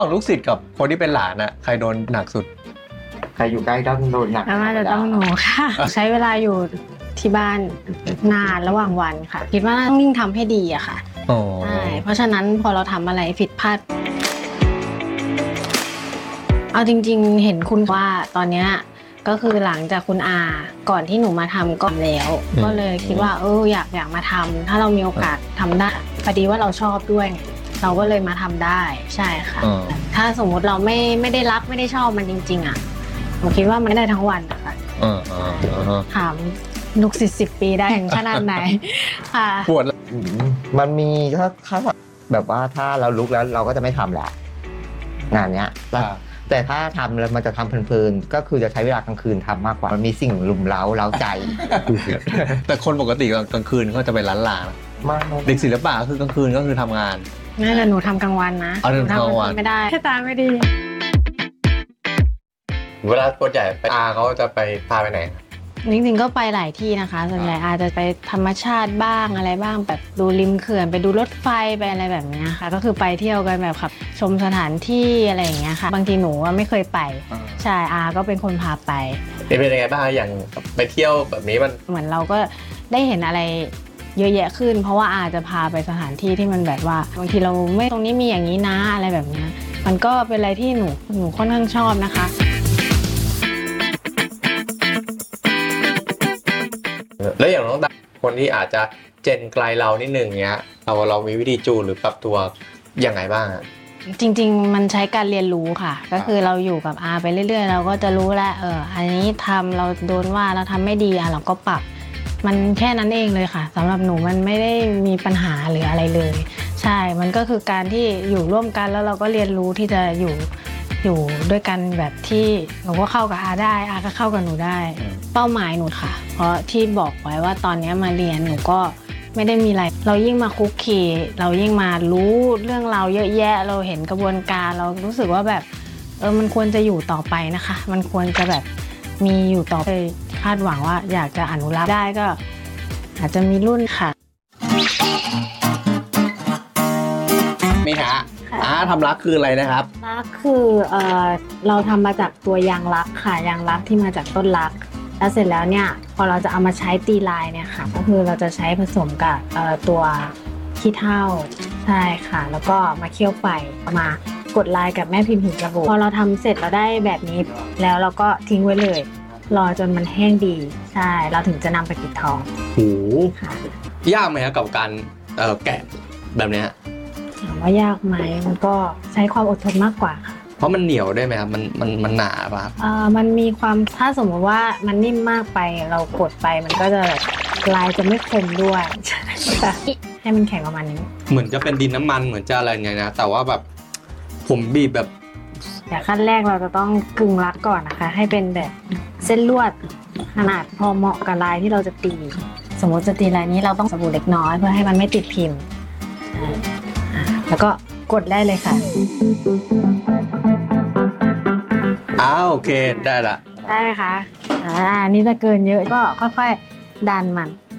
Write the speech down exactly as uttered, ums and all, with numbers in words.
ของลูกศิษย์กับคนที่เป็นหลานอะใครโดนหนักสุดใครอยู่ใกล้ต้องโดนหนักน่าจะต้องหนูค่ะใช้เวลาอยู่ที่บ้านนานระหว่างวันค่ะคิดว่าต้องยิ่งทำให้ดีอะค่ะใช่เพราะฉะนั้นพอเราทำอะไรผิดพลาดเอาจริงๆเห็นคุณว่าตอนนี้ก็คือหลังจากคุณอาก่อนที่หนูมาทำก่อนแล้วก็เลยคิดว่าเอออยากอยากมาทำถ้าเรามีโอกาสทำได้พอดีว่าเราชอบด้วยเราก็เลยมาทำได้ใช่ค่ะถ้าสมมุติเราไม่ไม่ได้รักไม่ได้ชอบมันจริงๆอ่ะหนูคิดว่ามันไม่ได้ทั้งวันนะคะถามลูกศิษย์สิบปีได้ถึงขนาดไหนค่ะปวดมันมีถ้าถ้าแบบว่าถ้าเราลุกแล้วเราก็จะไม่ทำแหละงานเนี้ยแต่ถ้าทำแล้วมันจะทำเพลินๆก็คือจะใช้เวลากลางคืนทำมากกว่ามันมีสิ่งลุมเร้าเร้าใจแต่คนปกติกลางคืนก็จะไปร้านลาเด็กศิลปะคือกลางคืนก็คือทำงานน่าจะหนูทำกลางวันนะหนูทำกลางวันไม่ได้แค่ตาไม่ดีเวลาตัวใหญ่ไปอาเขาจะไปพาไปไหนจริงๆก็ไปหลายที่นะคะส่วนใหญ่อาจจะไปธรรมชาติบ้างอะไรบ้างแบบดูริมเขื่อนไปดูรถไฟไปอะไรแบบนี้ค่ะก็คือไปเที่ยวกันแบบขับชมสถานที่อะไรอย่างเงี้ยค่ะบางทีหนูไม่เคยไปใช่อาก็เป็นคนพาไปเป็นยังไงบ้างอย่างไปเที่ยวแบบนี้มันเหมือนเราก็ได้เห็นอะไรเยอะแยะขึ้นเพราะว่าอาจะพาไปสถานที่ที่มันแบบว่าบางทีเราไม่ตรงนี้มีอย่างนี้นะอะไรแบบนี้มันก็เป็นอะไรที่หนูหนูค่อนข้างชอบนะคะแล้วอย่างน้องดาคนที่อาจจะเจนไกลเรานิดนึงเงี้ยเราเรามีวิธีจูนหรือปรับตัวยังไงบ้างจริงๆมันใช้การเรียนรู้ค่ะก็คือเราอยู่กับอาไปเรื่อยๆเราก็จะรู้แล้วเอออันนี้ทำเราโดนว่าเราทำไม่ดีอ่ะเราก็ปรับมันแค่นั้นเองเลยค่ะสำหรับหนูมันไม่ได้มีปัญหาหรืออะไรเลยใช่มันก็คือการที่อยู่ร่วมกันแล้วเราก็เรียนรู้ที่จะอยู่อยู่ด้วยกันแบบที่หนูก็เข้ากับอาได้อาก็เข้ากับหนูได้เป้าหมายหนูค่ะเพราะที่บอกไว้ว่าตอนนี้มาเรียนหนูก็ไม่ได้มีอะไรเรายิ่งมาคุกคีเรายิ่งมารู้เรื่องเราเยอะแยะเราเห็นกระบวนการเรารู้สึกว่าแบบเออมันควรจะอยู่ต่อไปนะคะมันควรจะแบบมีอยู่ต่อไปคาดหวังว่าอยากจะอนุรักษ์ได้ก็อาจจะมีรุ่นค่ะมีค่ะอ่าทำรักคืออะไรนะครับรักคือเอ่อเราทำมาจากตัวยางรักค่ะยางรักที่มาจากต้นรักแล้วเสร็จแล้วเนี่ยพอเราจะเอามาใช้ตีลายเนี่ยค่ะก็คือเราจะใช้ผสมกับเอ่อตัวขี้เถ้าใช่ค่ะแล้วก็มาเคี่ยวไฟมากดลายกับแม่พิมพ์หินกระบอกพอเราทำเสร็จเราได้แบบนี้แล้วเราก็ทิ้งไว้เลยรอจนมันแห้งดีใช่เราถึงจะนำไปปิดทองโอ้ค่ะยากไหมครับกับการเอ่อแกะแบบนี้ถามว่ายากไหมมันก็ใช้ความอดทนมากกว่าค่ะเพราะมันเหนียวได้ไหมครับมันมันมันหนาป่ะครับเอ่อมันมีความถ้าสมมติว่ามันนิ่มมากไปเรากดไปมันก็จะลายจะไม่คมด้วยให้มันแข็งประมาณนี้เหมือนจะเป็นดินน้ำมันเหมือนจะอะไรเงี้ยนะแต่ว่าแบบผมบีบแบบอย่างขั้นแรกเราจะต้องกึ่งรัดก่อนนะคะให้เป็นแบบเส้นลวดขนาดพอเหมาะกับลายที่เราจะตีสมมติจะตีลายนี้เราต้องสบู่เล็กน้อยเพื่อให้มันไม่ติดพิมพ์แล้วก็กดได้เลยค่ะอ้าวโอเคได้ละได้ไหมคะอ่านี่จะเกินเยอะก็ค่อยๆดันมัน